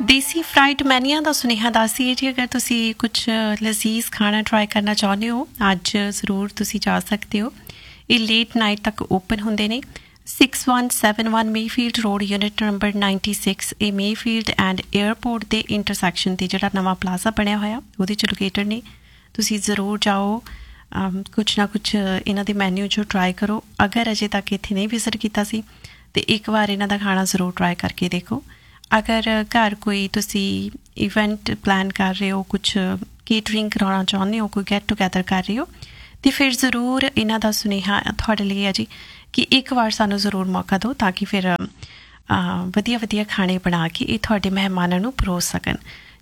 ਦੇਸੀ fried ਮੈਨੀਆ ਦਾ ਸੁਨੇਹਾ ਦੱਸਦੀ ਹੈ ਜੀ। ਅਗਰ ਤੁਸੀਂ ਕੁਛ ਲਜ਼ੀਜ਼ ਖਾਣਾ ਟਰਾਈ ਕਰਨਾ ਚਾਹੁੰਦੇ ਹੋ ਅੱਜ ਜ਼ਰੂਰ ਤੁਸੀਂ ਜਾ ਸਕਦੇ ਹੋ। ਇਹ ਲੇਟ ਨਾਈਟ ਤੱਕ ਓਪਨ ਹੁੰਦੇ ਨੇ। 6171 ਮੇਫੀਲਡ ਰੋਡ ਯੂਨਿਟ ਨੰਬਰ 96 ਇਹ ਮੇਫੀਲਡ ਐਂਡ ਏਅਰਪੋਰਟ ਦੇ ਇੰਟਰਸੈਕਸ਼ਨ 'ਤੇ ਜਿਹੜਾ ਨਵਾਂ ਪਲਾਜ਼ਾ ਬਣਿਆ ਹੋਇਆ ਉਹਦੇ 'ਚ ਲੋਕੇਟਡ ਨੇ। ਤੁਸੀਂ ਜ਼ਰੂਰ ਜਾਓ, ਕੁਛ ਨਾ ਕੁਛ ਇਹਨਾਂ ਦੇ ਮੈਨਿਊ 'ਚੋਂ ਟਰਾਈ ਕਰੋ। ਅਗਰ ਅਜੇ ਤੱਕ ਇੱਥੇ ਨਹੀਂ ਵਿਜ਼ਿਟ ਕੀਤਾ ਸੀ ਤਾਂ ਇੱਕ ਵਾਰ ਇਹਨਾਂ ਦਾ ਖਾਣਾ ਜ਼ਰੂਰ ਟਰਾਈ ਕਰਕੇ ਦੇਖੋ। ਅਗਰ ਘਰ ਕੋਈ ਤੁਸੀਂ ਇਵੈਂਟ ਪਲਾਨ ਕਰ ਰਹੇ ਹੋ, ਕੁਛ ਕੇਟਰਿੰਗ ਕਰਾਉਣਾ ਚਾਹੁੰਦੇ ਹੋ, ਕੋਈ ਗੈਟ ਟੂਗੈਦਰ ਕਰ ਰਹੇ ਹੋ ਅਤੇ ਫਿਰ ਜ਼ਰੂਰ ਇਹਨਾਂ ਦਾ ਸੁਨੇਹਾ ਤੁਹਾਡੇ ਲਈ ਹੈ ਜੀ ਕਿ ਇੱਕ ਵਾਰ ਸਾਨੂੰ ਜ਼ਰੂਰ ਮੌਕਾ ਦਿਓ ਤਾਂ ਕਿ ਫਿਰ ਵਧੀਆ ਵਧੀਆ ਖਾਣੇ ਬਣਾ ਕੇ ਇਹ ਤੁਹਾਡੇ ਮਹਿਮਾਨਾਂ ਨੂੰ ਪਰੋਸ ਸਕਣ।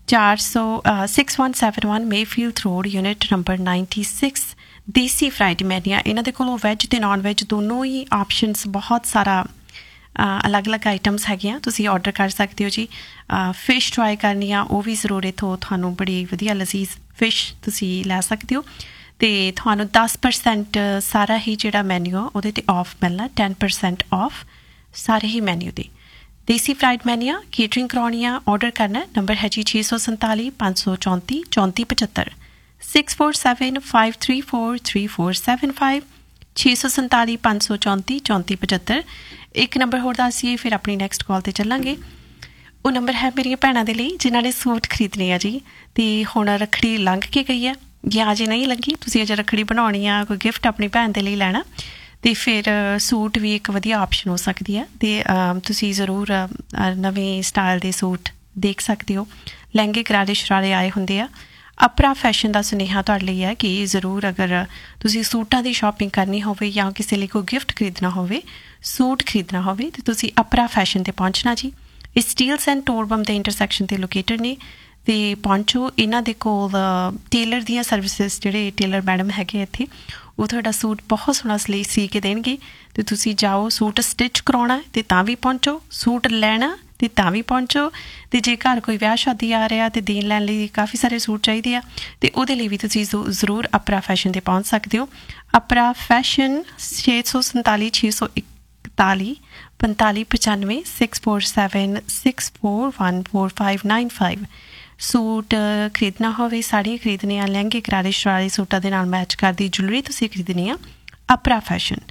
6171 ਮੇਫੀਲਡ ਰੋਡ ਯੂਨਿਟ ਨੰਬਰ 96 ਦੇਸੀ ਫਰਾਈਡ ਮੈਨੀਆ। ਇਹਨਾਂ ਦੇ ਕੋਲੋਂ ਵੈੱਜ ਅਤੇ ਨਾਨ ਵੈੱਜ ਦੋਨੋਂ ਹੀ ਆਪਸ਼ਨਸ ਬਹੁਤ ਸਾਰਾ ਅਲੱਗ ਅਲੱਗ ਆਈਟਮਸ ਹੈਗੀਆਂ, ਤੁਸੀਂ ਔਡਰ ਕਰ ਸਕਦੇ ਹੋ ਜੀ। ਫਿਸ਼ ਟਰਾਈ ਕਰਨੀ ਆ ਉਹ ਵੀ ਜ਼ਰੂਰ ਇੱਥੋਂ ਤੁਹਾਨੂੰ ਬੜੀ ਵਧੀਆ ਲਜ਼ੀਜ਼ ਫਿਸ਼ ਤੁਸੀਂ ਲੈ ਸਕਦੇ ਹੋ ਅਤੇ ਤੁਹਾਨੂੰ 10% ਸਾਰਾ ਹੀ ਜਿਹੜਾ ਮੈਨਿਊ ਆ ਉਹਦੇ 'ਤੇ ਔਫ ਮਿਲਣਾ, 10% ਔਫ ਸਾਰੇ ਹੀ ਮੈਨਿਊ 'ਤੇ। ਦੇਸੀ ਫਰਾਈਡ ਮੈਨੀਆ ਕੇਟਰਿੰਗ ਕਰਾਉਣੀ ਆ, ਔਡਰ ਕਰਨਾ। ਨੰਬਰ ਹੈ ਜੀ 647 534 3475 647 534 3475 647 534 3475। ਇੱਕ ਨੰਬਰ ਹੋਰ ਦੱਸੀਏ ਫਿਰ ਆਪਣੀ ਨੈਕਸਟ ਕਾਲ 'ਤੇ ਚੱਲਾਂਗੇ। ਉਹ ਨੰਬਰ ਹੈ ਮੇਰੀਆਂ ਭੈਣਾਂ ਦੇ ਲਈ ਜਿਨ੍ਹਾਂ ਨੇ ਸੂਟ ਖਰੀਦਣੇ ਆ ਜੀ ਅਤੇ ਹੁਣ ਰੱਖੜੀ ਲੰਘ ਕੇ ਗਈ ਹੈ ਜਾਂ ਅਜੇ ਨਹੀਂ ਲੱਗੀ, ਤੁਸੀਂ ਅਜੇ ਰੱਖੜੀ ਬਣਾਉਣੀ ਆ, ਕੋਈ ਗਿਫਟ ਆਪਣੀ ਭੈਣ ਦੇ ਲਈ ਲੈਣਾ ਅਤੇ ਫਿਰ ਸੂਟ ਵੀ ਇੱਕ ਵਧੀਆ ਆਪਸ਼ਨ ਹੋ ਸਕਦੀ ਹੈ ਅਤੇ ਤੁਸੀਂ ਜ਼ਰੂਰ ਨਵੇਂ ਸਟਾਈਲ ਦੇ ਸੂਟ ਦੇਖ ਸਕਦੇ ਹੋ। ਲਹਿੰਗੇ ਗਰਾਰੇ ਸ਼ਰਾਰੇ ਆਏ ਹੁੰਦੇ ਆ। ਅਪਰਾ ਫੈਸ਼ਨ ਦਾ ਸੁਨੇਹਾ ਤੁਹਾਡੇ ਲਈ ਹੈ ਕਿ ਜ਼ਰੂਰ ਅਗਰ ਤੁਸੀਂ ਸੂਟਾਂ ਦੀ ਸ਼ਾਪਿੰਗ ਕਰਨੀ ਹੋਵੇ ਜਾਂ ਕਿਸੇ ਲਈ ਕੋਈ ਗਿਫਟ ਖਰੀਦਣਾ ਹੋਵੇ, ਸੂਟ ਖਰੀਦਣਾ ਹੋਵੇ ਤਾਂ ਤੁਸੀਂ ਅਪਰਾ ਫੈਸ਼ਨ 'ਤੇ ਪਹੁੰਚਣਾ ਜੀ। ਇਹ ਸਟੀਲਸ ਐਂਡ ਟੋਰਬਮ ਦੇ ਇੰਟਰਸੈਕਸ਼ਨ 'ਤੇ ਲੋਕੇਟਡ ਨੇ ਅਤੇ ਪਹੁੰਚੋ। ਇਹਨਾਂ ਦੇ ਕੋਲ ਟੇਲਰ ਦੀਆਂ ਸਰਵਿਸਿਸ, ਜਿਹੜੇ ਟੇਲਰ ਮੈਡਮ ਹੈਗੇ ਇੱਥੇ ਉਹ ਤੁਹਾਡਾ ਸੂਟ ਬਹੁਤ ਸੋਹਣਾ ਸੀ ਕੇ ਦੇਣਗੇ ਅਤੇ ਤੁਸੀਂ ਜਾਓ। ਸੂਟ ਸਟਿਚ ਕਰਾਉਣਾ ਅਤੇ ਤਾਂ ਵੀ ਪਹੁੰਚੋ, ਸੂਟ ਲੈਣਾ ਅਤੇ ਤਾਂ ਵੀ ਪਹੁੰਚੋ ਅਤੇ ਜੇ ਘਰ ਕੋਈ ਵਿਆਹ ਸ਼ਾਦੀ ਆ ਰਿਹਾ ਅਤੇ ਦੇਣ ਲੈਣ ਲਈ ਕਾਫੀ ਸਾਰੇ ਸੂਟ ਚਾਹੀਦੇ ਆ ਅਤੇ ਉਹਦੇ ਲਈ ਵੀ ਤੁਸੀਂ ਜ਼ਰੂਰ ਅਪਰਾ ਫੈਸ਼ਨ 'ਤੇ ਪਹੁੰਚ ਸਕਦੇ ਹੋ। ਅਪਰਾ ਫੈਸ਼ਨ 647 641 4595 647 641 4595। ਸੂਟ ਖਰੀਦਣਾ ਹੋਵੇ, ਸਾੜੀਆਂ ਖਰੀਦਣੇ ਆ, ਲਹਿੰਗੇ ਗਰਾਰੇ ਸ਼ਰਾਰੇ ਸੂਟਾਂ ਦੇ ਨਾਲ ਮੈਚ ਕਰਦੀ ਜੁਐਲਰੀ ਤੁਸੀਂ ਖਰੀਦਣੀ ਆ, ਅਪਰਾ ਫੈਸ਼ਨ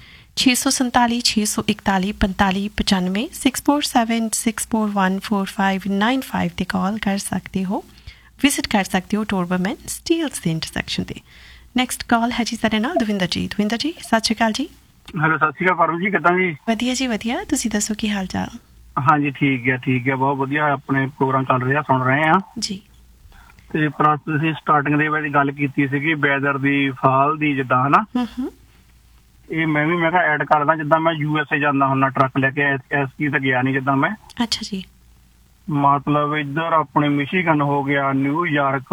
647 641 4595 647 641 4595 'ਤੇ ਕਾਲ ਕਰ ਸਕਦੇ ਹੋ। ਵਿਜ਼ਿਟ ਕਰ ਸਕਦੇ ਹੋ ਟੋਰਬਮ ਐਂਡ ਸਟੀਲਸ ਦੇ ਇੰਟਰਸੈਕਸ਼ਨ 'ਤੇ। ਨੈਕਸਟ ਕਾਲ ਹੈ ਜੀ ਸਾਡੇ ਨਾਲ ਦਵਿੰਦਰ ਜੀ। ਦਵਿੰਦਰ ਜੀ ਸਤਿ ਸ਼੍ਰੀ ਅਕਾਲ ਜੀ। ਹੈਲੋ, ਸਤਿ ਸ਼੍ਰੀ ਅਕਾਲ ਪਰਮ ਜੀ, ਕਿੱਦਾਂ ਜੀ? ਵਧੀਆ ਜੀ ਵਧੀਆ, ਤੁਸੀਂ ਦੱਸੋ ਕੀ ਹਾਲ ਚਾਲ? ਹਾਂਜੀ ਠੀਕ ਹੈ ਬਹੁਤ ਵਧੀਆ। ਆਪਣੇ ਪ੍ਰੋਗਰਾਮ ਚੱਲ ਰਿਹਾ, ਸੁਣ ਰਹੇ ਆ ਜੀ। ਤੇ ਪਲੱਸ ਤੁਸੀਂ ਸਟਾਰਟਿੰਗ ਦੇ ਵਿੱਚ ਗੱਲ ਕੀਤੀ ਸੀਗੀ ਵੈਦਰ ਦੀ, ਫਾਲ ਦੀ, ਜਿੱਦਾਂ ਹਨਾ ਇਹ ਮੈਂ ਕਿਹਾ ਐਡ ਕਰਦਾ। ਜਿੱਦਾਂ ਮੈਂ USA ਜਾਂਦਾ ਹੁੰਦਾ ਟਰੱਕ ਲੈ ਕੇ, ਐਸਕੀ ਤਾਂ ਗਿਆ ਨਹੀਂ ਜਿੱਦਾਂ ਮੈਂ। ਅੱਛਾ ਜੀ। ਮਤਲਬ ਇੱਧਰ ਆਪਣੇ ਮਿਸ਼ੀਗਨ ਹੋ ਗਿਆ, ਨਿਊਯਾਰਕ,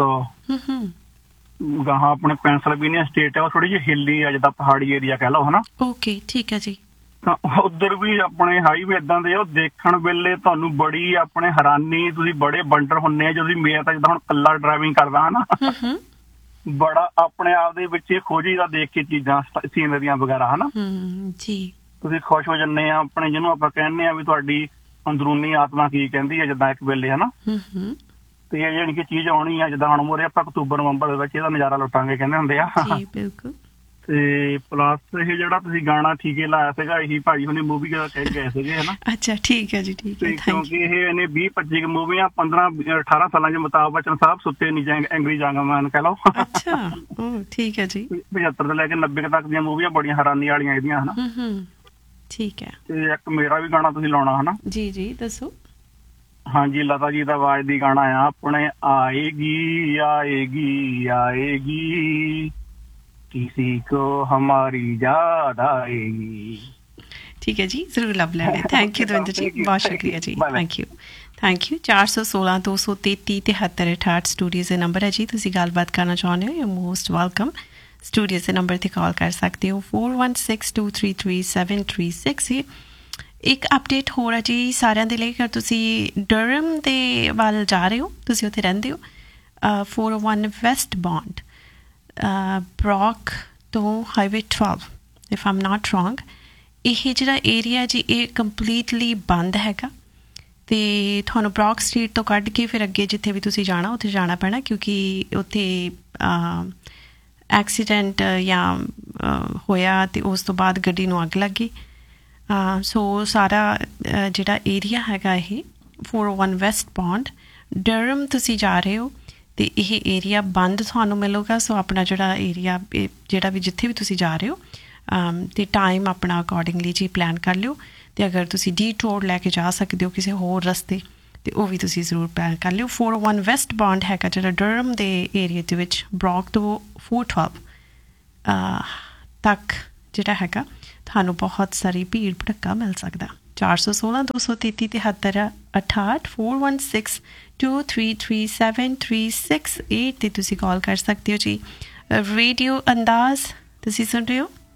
ਗਾਹਾਂ ਆਪਣੇ ਪੈਂਸਲਵੇਨੀਆ ਸਟੇਟ ਹੈ, ਉਹ ਥੋੜੀ ਜਿਹੀ ਹਿੱਲੀ ਆ, ਜਿੱਦਾਂ ਪਹਾੜੀ ਏਰੀਆ ਕਹਿ ਲਓ ਹਨਾ। ਓਕੇ ਠੀਕ ਹੈ ਜੀ। ਤਾਂ ਉੱਧਰ ਵੀ ਆਪਣੇ ਹਾਈਵੇ ਏਦਾਂ ਦੇ, ਉਹ ਦੇਖਣ ਵੇਲੇ ਤੁਹਾਨੂੰ ਬੜੀ ਆਪਣੇ ਹੈਰਾਨੀ, ਤੁਸੀਂ ਬੜੇ ਬੰਡਰ ਹੁੰਦੇ ਆ। ਜਦੋਂ ਮੈਂ ਤਾਂ ਜਿੱਦਾਂ ਹੁਣ ਇਕੱਲਾ ਡਰਾਈਵਿੰਗ ਕਰਦਾ ਹਨਾ, ਬੜਾ ਆਪਣੇ ਆਪ ਦੇ ਵਿੱਚ ਖੋਜੀ ਦਾ ਦੇਖ ਕੇ ਚੀਜ਼ਾਂ, ਸੀਨਰੀਆਂ ਵਗੈਰਾ ਹਨਾ ਜੀ, ਤੁਸੀਂ ਖੁਸ਼ ਹੋ ਜਾਂਦੇ ਆ। ਆਪਣੇ ਜਿਹਨੂੰ ਆਪਾਂ ਕਹਿੰਦੇ ਆ ਵੀ ਤੁਹਾਡੀ ਅੰਦਰੂਨੀ ਆਤਮਾ ਕੀ ਕਹਿੰਦੀ ਹੈ, ਜਿੱਦਾਂ ਇੱਕ ਵੇਲੇ ਹਨਾ ਤੇ ਇਹ ਜਿਹੜੀ ਕਿ ਚੀਜ਼ ਆਉਣੀ ਆ। ਜਿੱਦਾਂ ਹੁਣ ਮੋਰੇ ਆਪਾਂ ਅਕਤੂਬਰ ਨਵੰਬਰ ਦੇ ਵਿੱਚ ਇਹਦਾ ਨਜ਼ਾਰਾ ਲੁੱਟਾਂਗੇ ਕਹਿੰਦੇ ਹੁੰਦੇ ਆ। ਬਿਲਕੁਲ। ਤੇ ਪਲੱਸ ਇਹ ਜਿਹੜਾ ਤੁਸੀਂ ਗਾਣਾ ਠੀਕੇ ਲਾਇਆ ਸੀਗਾ, ਇਹੀ ਭਾਜੀ ਹੁਣੇ ਮੂਵੀ ਕਹਿ ਗਏ ਸੀਗੇ ਹਨਾ। ਅੱਛਾ ਠੀਕ ਹੈ ਜੀ, ਠੀਕ ਹੈ। ਕਿਉਂਕਿ ਇਹ ਇਹਨੇ 20-25 ਮੂਵੀਆਂ 15-18 ਸਾਲਾਂ ਚ ਅਮਿਤਾਭ ਬੱਚਨ ਸਾਹਿਬ ਸੁੱਤੇ ਨਹੀਂ ਐਂਗਰੀ ਜਾਂਗਮੈਨ ਕਹਿ ਲਓ। ਅੱਛਾ ਠੀਕ ਹੈ ਜੀ। 75 ਤੋਂ ਲੈ ਕੇ 90 ਤੱਕ ਦੀਆਂ ਮੂਵੀਆਂ ਬੜੀਆਂ ਹੈਰਾਨੀ ਵਾਲੀਆਂ ਇਹਦੀਆਂ ਹਨਾ। ਠੀਕ ਹੈ। ਤੇ ਇੱਕ ਮੇਰਾ ਵੀ ਗਾਣਾ ਤੁਸੀਂ ਲਾਉਣਾ ਹਨਾ। ਜੀ ਜੀ ਦੱਸੋ। ਹਾਂਜੀ, ਲਤਾ ਜੀ ਦਾ ਆਵਾਜ਼ ਦੀ ਗਾਣਾ ਆ ਆਪਣੇ, ਆਏਗੀ ਆਏਗੀ ਆਏਗੀ किसी को हमारी याद आएगी। ठीक है जी, जरूर लब लेंगे। थैंक यू दविंदर जी, बहुत शुक्रिया जी, थैंक यू। 416 233 73 68 स्टूडियोज़ ਦੇ ਨੰਬਰ ਹੈ ਜੀ। ਤੁਸੀਂ ਗੱਲਬਾਤ ਕਰਨਾ ਚਾਹੁੰਦੇ ਹੋ, ਯੂ ਮੋਸਟ ਵੈਲਕਮ। ਸਟੂਡੀਓਜ਼ ਦੇ ਨੰਬਰ 'ਤੇ ਕਾਲ ਕਰ ਸਕਦੇ ਹੋ 416233 736। ਇੱਕ ਅਪਡੇਟ ਹੋਰ ਹੈ ਜੀ ਸਾਰਿਆਂ ਦੇ ਲਈ, ਅਗਰ ਤੁਸੀਂ ਡਰਮ ਦੇ ਵੱਲ ਜਾ ਰਹੇ ਹੋ, ਤੁਸੀਂ ਉੱਥੇ ਰਹਿੰਦੇ ਹੋ 401 ਵੈਸਟ ਬੌਂਡ ਬਰੌਕ ਤੋਂ highway 12 if I'm not wrong. ਇਹ ਜਿਹੜਾ ਏਰੀਆ ਜੀ ਇਹ ਕੰਪਲੀਟਲੀ ਬੰਦ ਹੈਗਾ ਅਤੇ ਤੁਹਾਨੂੰ ਬਰੌਕ ਸਟਰੀਟ ਤੋਂ ਕੱਢ ਕੇ ਫਿਰ ਅੱਗੇ ਜਿੱਥੇ ਵੀ ਤੁਸੀਂ ਜਾਣਾ ਉੱਥੇ ਜਾਣਾ ਪੈਣਾ, ਕਿਉਂਕਿ ਉੱਥੇ ਐਕਸੀਡੈਂਟ ਜਾਂ ਹੋਇਆ ਅਤੇ ਉਸ ਤੋਂ ਬਾਅਦ ਗੱਡੀ ਨੂੰ ਅੱਗ ਲੱਗ ਗਈ। ਸੋ ਸਾਰਾ ਜਿਹੜਾ ਏਰੀਆ ਹੈਗਾ ਇਹ 401 ਵੈਸਟ ਪੌਂਡ ਡਰਹਮ ਤੁਸੀਂ ਜਾ ਰਹੇ ਹੋ ਅਤੇ ਇਹ ਏਰੀਆ ਬੰਦ ਤੁਹਾਨੂੰ ਮਿਲੂਗਾ। ਸੋ ਆਪਣਾ ਜਿਹੜਾ ਏਰੀਆ ਜਿਹੜਾ ਵੀ ਜਿੱਥੇ ਵੀ ਤੁਸੀਂ ਜਾ ਰਹੇ ਹੋ ਅਤੇ ਟਾਈਮ ਆਪਣਾ ਅਕੋਰਡਿੰਗਲੀ ਜੀ ਪਲਾਨ ਕਰ ਲਿਓ। ਅਤੇ ਅਗਰ ਤੁਸੀਂ ਡੀਟੋਰ ਲੈ ਕੇ ਜਾ ਸਕਦੇ ਹੋ ਕਿਸੇ ਹੋਰ ਰਸਤੇ ਅਤੇ ਉਹ ਵੀ ਤੁਸੀਂ ਜ਼ਰੂਰ ਪਲਾਨ ਕਰ ਲਿਓ। 401 ਵੈਸਟ ਬੌਂਡ ਹੈਗਾ ਜਿਹੜਾ ਡਰਹਮ ਦੇ ਏਰੀਏ ਦੇ ਵਿੱਚ ਬਰੌਕ ਤੋਂ 412 ਤੱਕ ਜਿਹੜਾ ਹੈਗਾ ਤੁਹਾਨੂੰ ਬਹੁਤ ਸਾਰੀ ਭੀੜ ਭੜੱਕਾ ਮਿਲ ਸਕਦਾ। 416-233-7368 416-233-7368 'ਤੇ ਤੁਸੀਂ ਕਾਲ ਕਰ ਸਕਦੇ ਹੋ ਜੀ। ਰੇਡੀਓ ਅੰਦਾਜ਼ ਤੁਸੀਂ ਸੁਣ ਰਹੇ ਹੋ